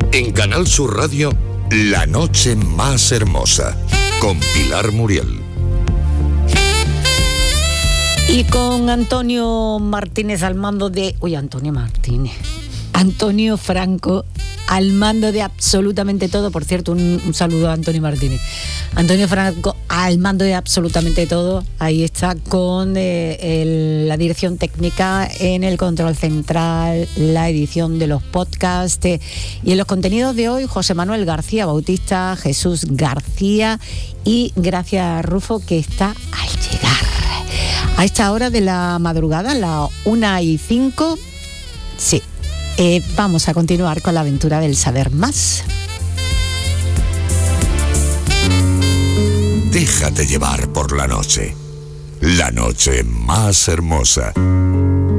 En Canal Sur Radio, La Noche Más Hermosa, con Pilar Muriel. Y con Antonio Martínez al mando de... Antonio Franco al mando de absolutamente todo. Por cierto, un saludo a Antonio Martínez. Antonio Franco al mando de absolutamente todo. Ahí está con la dirección técnica, en el control central, la edición de los podcasts. Y en los contenidos de hoy, José Manuel García Bautista, Jesús García y Gracia Rufo, que está al llegar. A esta hora de la madrugada, la 1:05, sí. Vamos a continuar con la aventura del saber más. Déjate llevar por la noche. La noche más hermosa.